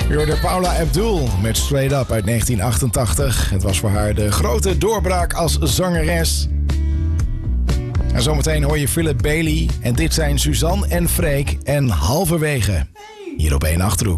Je hoorde Paula Abdul met Straight Up uit 1988. Het was voor haar de grote doorbraak als zangeres. En zometeen hoor je Philip Bailey. En dit zijn Suzanne en Freek en Halverwege. Hier op 1 Achterhoek.